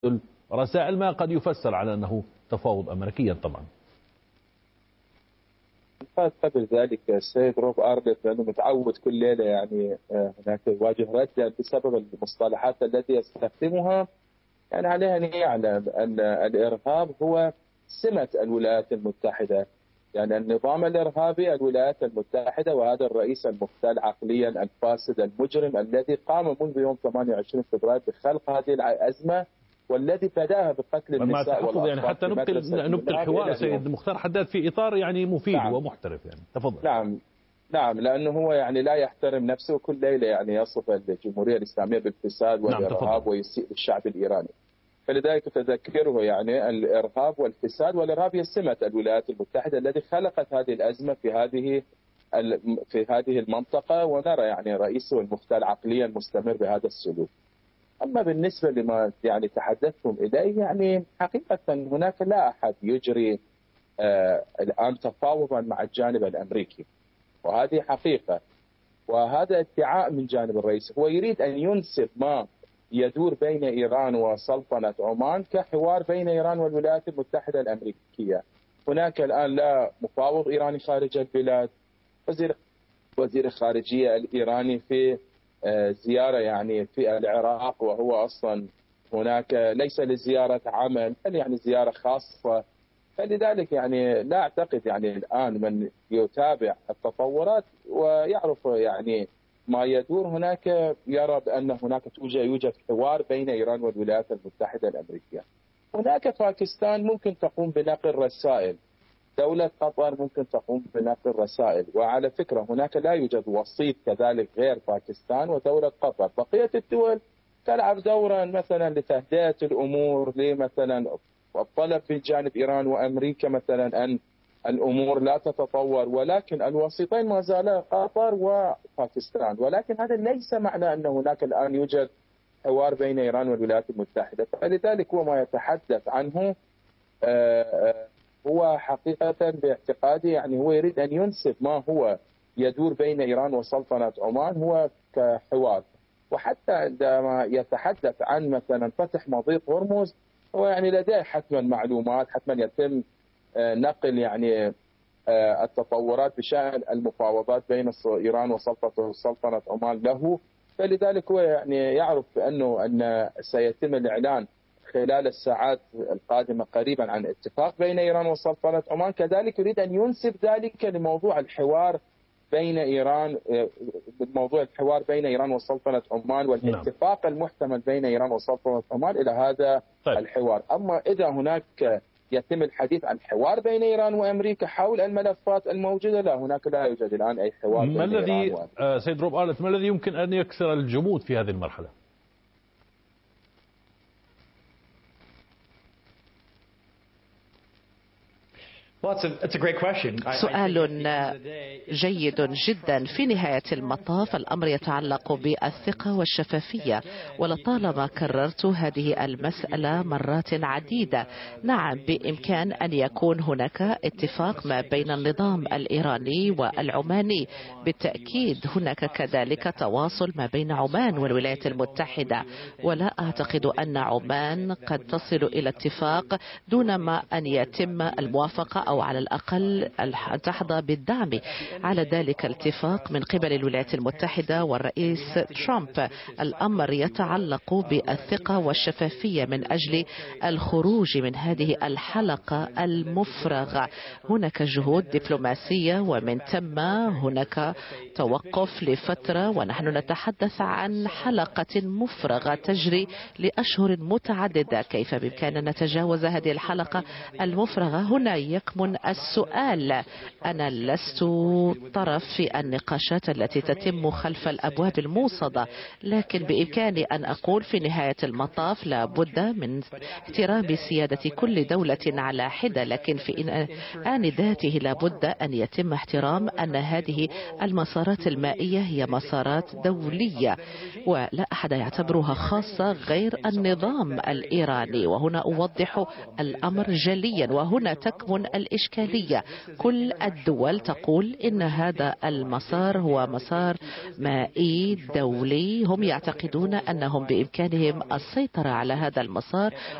ترسل رسائل ما قد يفسر على أنه تفاوض أمريكيا طبعا. قبل ذلك السيد روب أردت لأنه متعود كل ليلة يعني هناك يواجه رد بسبب المصطلحات التي يستخدمها. يعني عليها أن يعلم أن الإرهاب هو سمة الولايات المتحدة، يعني النظام الإرهابي الولايات المتحدة، وهذا الرئيس المختل عقليا الفاسد المجرم الذي قام منذ يوم 28 فبراير بخلق هذه الأزمة والذي بدأها بقتل النساء والأطفال. يعني حتى نبقي الحوار سيد مختار حداد في إطار يعني مفيد. نعم. ومحترف يعني. تفضل. نعم لأنه هو يعني لا يحترم نفسه، كل ليلة يعني يصف الجمهورية الإسلامية بالفساد والإرهاب. نعم. ويسيء للشعب الإيراني. فلذلك تذكره يعني الإرهاب والفساد، والإرهاب هي سمة الولايات المتحدة التي خلقت هذه الأزمة في هذه المنطقة، ونرى يعني رئيسه المختل عقليا مستمر بهذا السلوك. أما بالنسبة لما يعني تحدثتم إليه، يعني حقيقة هناك لا أحد يجري الآن تفاوضا مع الجانب الأمريكي، وهذه حقيقة، وهذا ادعاء من جانب الرئيس. هو يريد أن ينسب ما يدور بين إيران وسلطنة عمان كحوار بين إيران والولايات المتحدة الأمريكية. هناك الآن لا مفاوض إيراني خارج البلاد. وزير الخارجية الإيراني في زيارة يعني في العراق، وهو أصلا هناك ليس لزيارة عمل بل يعني زيارة خاصة. فلذلك يعني لا أعتقد يعني الآن من يتابع التطورات ويعرف يعني ما يدور هناك يرى بأن هناك يوجد حوار بين إيران والولايات المتحدة الأمريكية. هناك باكستان ممكن تقوم بنقل رسائل، دولة قطر ممكن تقوم بنقل رسائل، وعلى فكرة هناك لا يوجد وسيط كذلك غير باكستان ودولة قطر. بقية الدول تلعب دورا مثلا لتهدئة الأمور، لمثلا الطلب في جانب إيران وأمريكا مثلا أن الأمور لا تتطور، ولكن الوسيطين ما زالا قطر وباكستان. ولكن هذا ليس معنى أن هناك الآن يوجد حوار بين إيران والولايات المتحدة. فلذلك هو ما يتحدث عنه هو حقيقة باعتقادي يعني هو يريد أن ينسب ما هو يدور بين إيران وسلطنة عمان هو كحوار. وحتى عندما يتحدث عن مثلا فتح مضيق هرمز، هو يعني لديه حتما معلومات، حتما يتم نقل يعني التطورات بشأن المفاوضات بين إيران وسلطنة عمان له. فلذلك هو يعني يعرف أن سيتم الإعلان خلال الساعات القادمة قريبا عن اتفاق بين إيران وسلطنة عمان. كذلك يريد أن ينسب ذلك لموضوع الحوار بين إيران وسلطنة عمان والاتفاق المحتمل بين إيران وسلطنة عمان إلى هذا الحوار. أما إذا هناك يتم الحديث عن حوار بين إيران وأمريكا حول الملفات الموجودة، لا، هناك لا يوجد الآن أي حوار بين إيران وأمريكا. سيد روب أردت، ما الذي يمكن أن يكسر الجمود في هذه المرحلة؟ سؤال جيد جدا. في نهاية المطاف الأمر يتعلق بالثقة والشفافية، ولطالما كررت هذه المسألة مرات عديدة. نعم، بإمكان أن يكون هناك اتفاق ما بين النظام الإيراني والعماني. بالتأكيد هناك كذلك تواصل ما بين عمان والولايات المتحدة، ولا أعتقد أن عمان قد تصل إلى اتفاق دون ما أن يتم الموافقة أو على الأقل تحظى بالدعم على ذلك الاتفاق من قبل الولايات المتحدة والرئيس ترامب. الأمر يتعلق بالثقة والشفافية من أجل الخروج من هذه الحلقة المفرغة. هناك جهود دبلوماسية ومن ثم هناك توقف لفترة، ونحن نتحدث عن حلقة مفرغة تجري لأشهر متعددة. كيف بإمكاننا نتجاوز هذه الحلقة المفرغة؟ هنا يكمن السؤال. أنا لست طرف في النقاشات التي تتم خلف الأبواب الموصدة، لكن بإمكاني أن أقول في نهاية المطاف لا بد من احترام سيادة كل دولة على حدة، لكن في آن ذاته لا بد أن يتم احترام أن هذه المسارات المائية هي مسارات دولية ولا أحد يعتبرها خاصة غير النظام الإيراني. وهنا أوضح الأمر جليا، وهنا تكمن الإشكالية. كل الدول تقول إن هذا المسار هو مسار مائي دولي، هم يعتقدون أنهم بإمكانهم السيطرة على هذا المسار